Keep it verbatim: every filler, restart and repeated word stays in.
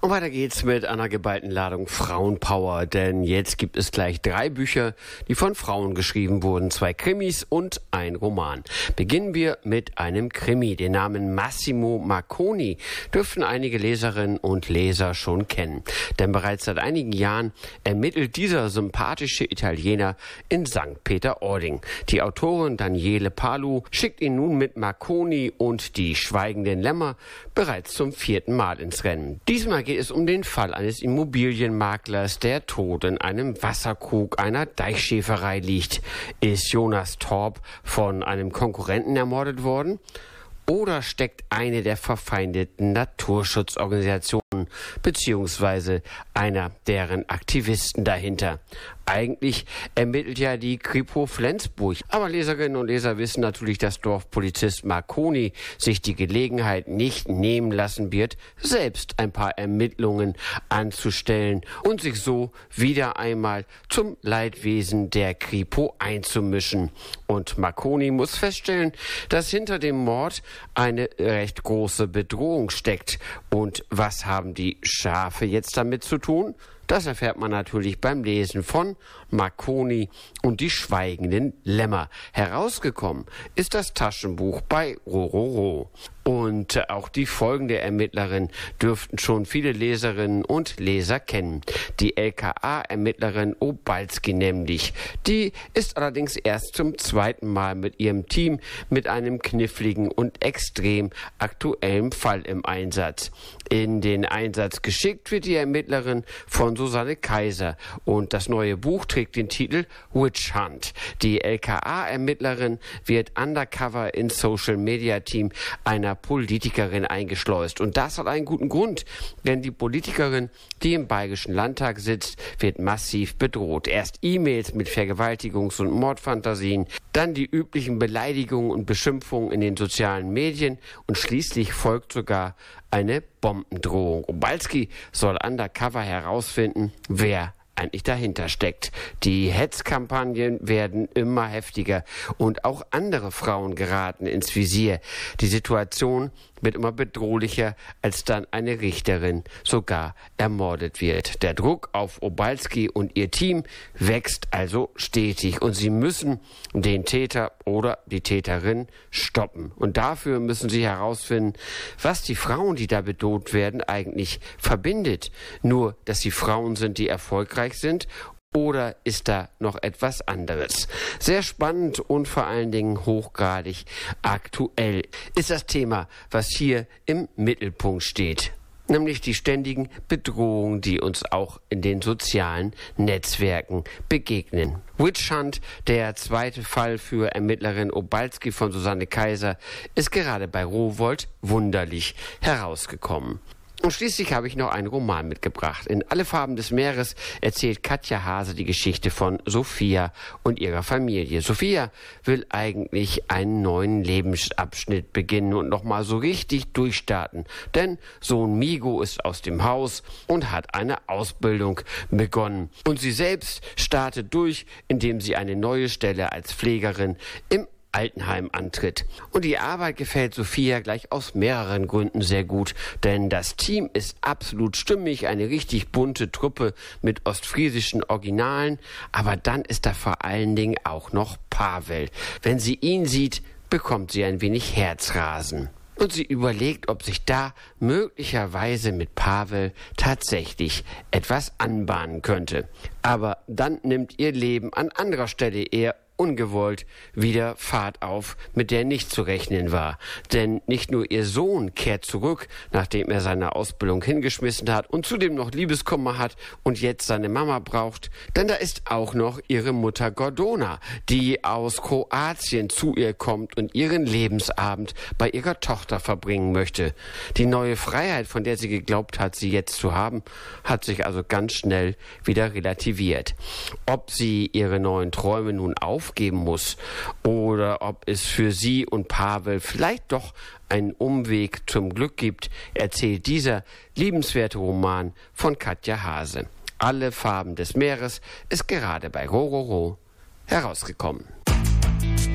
Und weiter geht's mit einer geballten Ladung Frauenpower, denn jetzt gibt es gleich drei Bücher, die von Frauen geschrieben wurden, zwei Krimis und ein Roman. Beginnen wir mit einem Krimi. Den Namen Massimo Marconi dürften einige Leserinnen und Leser schon kennen, denn bereits seit einigen Jahren ermittelt dieser sympathische Italiener in Sankt Peter-Ording. Die Autorin Daniele Palu schickt ihn nun mit Marconi und die schweigenden Lämmer bereits zum vierten Mal ins Rennen. Diesmal geht es um den Fall eines Immobilienmaklers, der tot in einem Wasserkrug einer Deichschäferei liegt. Ist Jonas Torp von einem Konkurrenten ermordet worden? Oder steckt eine der verfeindeten Naturschutzorganisationen beziehungsweise einer deren Aktivisten dahinter? Eigentlich ermittelt ja die Kripo Flensburg. Aber Leserinnen und Leser wissen natürlich, dass Dorfpolizist Marconi sich die Gelegenheit nicht nehmen lassen wird, selbst ein paar Ermittlungen anzustellen und sich so wieder einmal zum Leidwesen der Kripo einzumischen. Und Marconi muss feststellen, dass hinter dem Mord eine recht große Bedrohung steckt. Und was haben die Schafe jetzt damit zu tun? Das erfährt man natürlich beim Lesen von Marconi und die schweigenden Lämmer. Herausgekommen ist das Taschenbuch bei Rororo. Und auch die folgende Ermittlerin dürften schon viele Leserinnen und Leser kennen. Die L K A-Ermittlerin Obalski nämlich. Die ist allerdings erst zum zweiten Mal mit ihrem Team mit einem kniffligen und extrem aktuellen Fall im Einsatz. In den Einsatz geschickt wird die Ermittlerin von Susanne Kaiser. Und das neue Buch trägt den Titel Witch Hunt. Die L K A-Ermittlerin wird undercover ins Social-Media-Team einer Politikerin eingeschleust. Und das hat einen guten Grund, denn die Politikerin, die im Bayerischen Landtag sitzt, wird massiv bedroht. Erst E-Mails mit Vergewaltigungs- und Mordfantasien, dann die üblichen Beleidigungen und Beschimpfungen in den sozialen Medien und schließlich folgt sogar eine Bombendrohung. Obalski soll undercover herausfinden, wer eigentlich dahinter steckt. Die Hetzkampagnen werden immer heftiger und auch andere Frauen geraten ins Visier. Die Situation wird immer bedrohlicher, als dann eine Richterin sogar ermordet wird. Der Druck auf Obalski und ihr Team wächst also stetig und sie müssen den Täter oder die Täterin stoppen. Und dafür müssen sie herausfinden, was die Frauen, die da bedroht werden, eigentlich verbindet. Nur, dass sie Frauen sind, die erfolgreich sind, oder ist da noch etwas anderes? Sehr spannend und vor allen Dingen hochgradig aktuell ist das Thema, was hier im Mittelpunkt steht. Nämlich die ständigen Bedrohungen, die uns auch in den sozialen Netzwerken begegnen. Witch Hunt, der zweite Fall für Ermittlerin Obalski von Susanne Kaiser, ist gerade bei Rowohlt wunderlich herausgekommen. Und schließlich habe ich noch einen Roman mitgebracht. In Alle Farben des Meeres erzählt Katja Hase die Geschichte von Sophia und ihrer Familie. Sophia will eigentlich einen neuen Lebensabschnitt beginnen und nochmal so richtig durchstarten. Denn Sohn Migo ist aus dem Haus und hat eine Ausbildung begonnen. Und sie selbst startet durch, indem sie eine neue Stelle als Pflegerin im Altenheim antritt. Und die Arbeit gefällt Sophia gleich aus mehreren Gründen sehr gut, denn das Team ist absolut stimmig, eine richtig bunte Truppe mit ostfriesischen Originalen, aber dann ist da vor allen Dingen auch noch Pavel. Wenn sie ihn sieht, bekommt sie ein wenig Herzrasen. Und sie überlegt, ob sich da möglicherweise mit Pavel tatsächlich etwas anbahnen könnte. Aber dann nimmt ihr Leben an anderer Stelle eher ungewollt wieder Fahrt auf, mit der nicht zu rechnen war. Denn nicht nur ihr Sohn kehrt zurück, nachdem er seine Ausbildung hingeschmissen hat und zudem noch Liebeskummer hat und jetzt seine Mama braucht, denn da ist auch noch ihre Mutter Gordona, die aus Kroatien zu ihr kommt und ihren Lebensabend bei ihrer Tochter verbringen möchte. Die neue Freiheit, von der sie geglaubt hat, sie jetzt zu haben, hat sich also ganz schnell wieder relativiert. Ob sie ihre neuen Träume nun auf aufgeben muss oder ob es für sie und Pavel vielleicht doch einen Umweg zum Glück gibt, erzählt dieser liebenswerte Roman von Katja Hase. Alle Farben des Meeres ist gerade bei Rororo herausgekommen.